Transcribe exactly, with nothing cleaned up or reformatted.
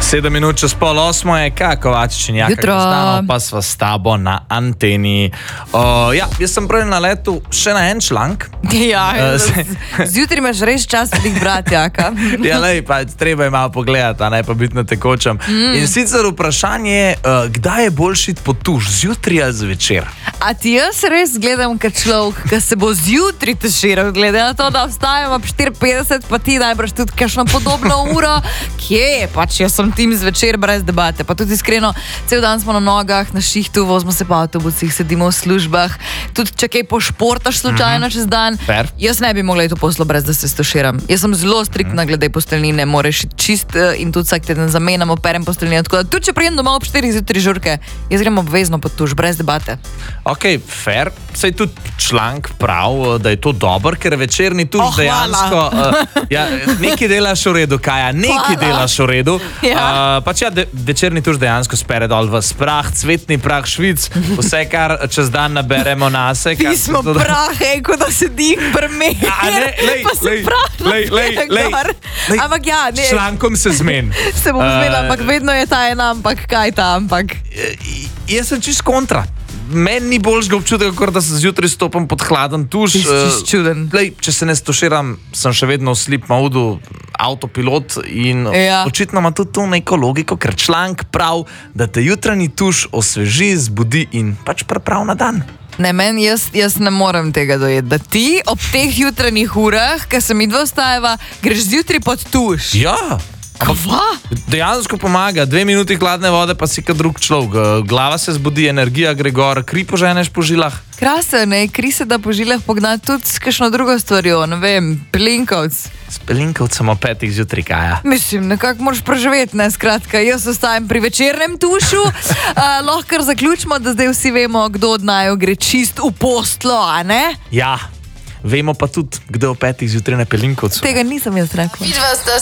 Sedem minut čez pol osmo je, kako Kovačič in Jaka Gazdanov, pa sva s tabo na anteni. Uh, ja, jaz sem prej na letu še na en članek. Ja, uh, zjutraj imaš res čas tih brat, Jaka. Ja, lej, pa treba je malo pogledati, a ne pa biti na tekočem. Mm. In sicer vprašanje je, uh, kdaj je boljši po tuš, zjutraj ali zvečer? A ti jaz res gledam kot človek, ki se bo zjutraj tuširal, glede na to, da vstajam ob štiri petdeset, pa ti najbrž tudi kakšno podobno uro. Kje? Pač jaz sem tim zvečer brez debate. Pa tudi iskreno, cel dan smo na nogah, na šihtu, vozimo se po avtobusih, sedimo v službah. Tudi če kaj pošportaš slučajno mm-hmm. čez dan. Fair. Jaz ne bi mogla iti v poslo brez da se stuširam. Jaz sem zelo striktna glede posteljnine, moraš čist in tudi vsak teden zamenjam, operem posteljnine. Tako da tudi če prijem domov ob štirih zjutraj žurke, jaz grem obvezno pod tuš, brez debate. Ok, fair. Saj tudi članek prav, da je to dober, ker večerni tuš oh, dejansko... Uh, ja, nekaj delaš v redu, Kaja, nekaj hvala. Delaš v redu. Ja. Uh, pač ja, de, večerni tuš dejansko spere dol v sprah, cvetni prah švic, vse, kar čez dan naberemo nase. Ti smo to, da... prah, ej, ko da sedim prmer, pa se prah lej, ampak ja, ne. S člankom se zmen. Se bom zmenila, ampak vedno je ta ena, ampak kaj ta, ampak... Jaz sem čist kontra. Meni ni boljšega občutka, kot da se zjutraj stopam pod hladen tuš. Ti si čist čuden. Lej, če se ne stuširam, sem še vedno v sleep modu, avtopilot in ja. Očitno ima tudi to neko logiko, ker članek prav, da te jutranji tuš osveži, zbudi in pač priprav na dan. Ne, meni jaz, jaz ne morem tega dojeti, da ti ob teh jutranjih urah, ko se midva vstajava, greš zjutraj pod tuš. Ja. Kva? Dejansko pomaga, dve minuti hladne vode, pa si kot drug človek. Glava se zbudi, energija gre gor, kri poženeš po žilah. Krasno, ne, kri se da po žilah pognati tudi s kakšno drugo stvarjo, ne vem, pelinkovc. S pelinkovcem o petih zjutraj, Kaja. Mislim, nekako moraš preživeti, ne, skratka, jaz ostajam pri večernem tušu. uh, lahko kar zaključimo, da zdaj vsi vemo, kdo od naju gre čist v postlo, a ne? Ja, vemo pa tudi, kdo o petih zjutraj na pelinkovcu. Tega nisem jaz rekla.